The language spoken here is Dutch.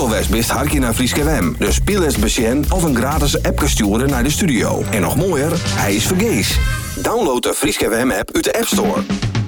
Autowest best hartje naar Frieske WM. Dus speel eens besjen of een gratis appje sturen naar de studio. En nog mooier, hij is vergees. Download de Frieske WM app uit de App Store.